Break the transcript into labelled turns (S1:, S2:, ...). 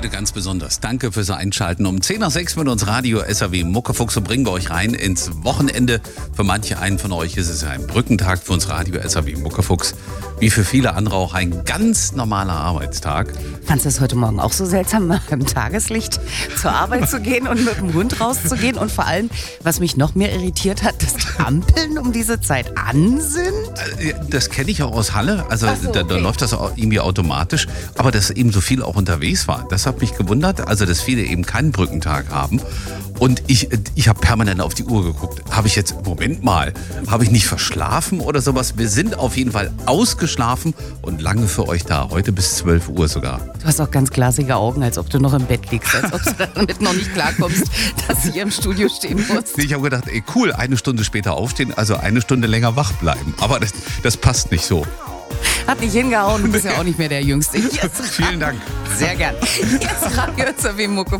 S1: heute ganz besonders. Danke fürs Einschalten. Um 10 nach 6 mit uns Radio SAW Muckefuchs und bringen wir euch rein ins Wochenende. Für manche einen von euch ist es ein Brückentag, für uns Radio SAW Muckefuchs. Wie für viele andere auch ein ganz normaler Arbeitstag.
S2: Fandest du es heute Morgen auch so seltsam, mal im Tageslicht zur Arbeit zu gehen und mit dem Hund rauszugehen? Und vor allem, was mich noch mehr irritiert hat, dass die Ampeln um diese Zeit an sind?
S1: Das kenne ich auch aus Halle. Also
S2: Ach so,
S1: da
S2: okay.
S1: läuft das auch irgendwie automatisch. Aber dass eben so viel auch unterwegs war, das hat mich gewundert. Also dass viele eben keinen Brückentag haben. Und ich habe permanent auf die Uhr geguckt. Habe ich jetzt, Moment mal, habe ich nicht verschlafen oder sowas? Wir sind auf jeden Fall ausgeschlafen und lange für euch da. Heute bis 12 Uhr sogar.
S2: Du hast auch ganz glasige Augen, als ob du noch im Bett liegst, als ob du damit noch nicht klarkommst, dass du hier im Studio stehen musst.
S1: Ich habe gedacht, cool, 1 Stunde später aufstehen, also 1 Stunde länger wach bleiben. Aber das passt nicht so.
S2: Hat nicht hingehauen, du bist ja auch nicht mehr der Jüngste. Jetzt
S1: Vielen Dank.
S2: sehr gern. Jetzt Radio SAW Mucke.